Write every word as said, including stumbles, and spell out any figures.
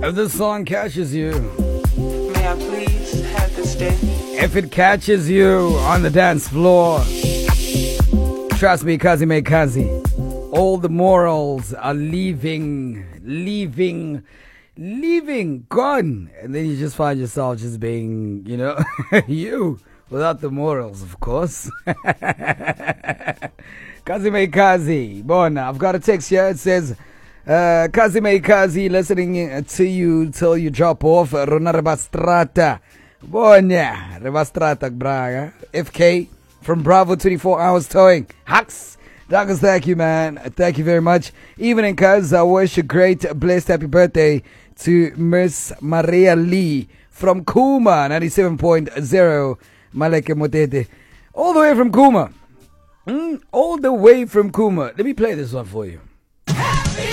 If this song catches you, may I please have this day? If it catches you on the dance floor, trust me, Kazi May Kazi, all the morals are leaving, leaving, leaving, gone. And then you just find yourself just being, you know, you, without the morals, of course. Kazi May Kazi, Bona, I've got a text here. It says, uh, Kazi May Kazi, listening to you till you drop off. Rona Rebastrata. Bona, Rebastrata, Braga. F K from Bravo twenty-four hours towing. Hux. Douglas, thank you, man. Thank you very much. Evening, cuz. I wish a great, blessed, happy birthday to Miss Maria Lee from Kuma, ninety-seven point zero. Maleke Motete. All the way from Kuma. Mm, all the way from Kuma. Let me play this one for you.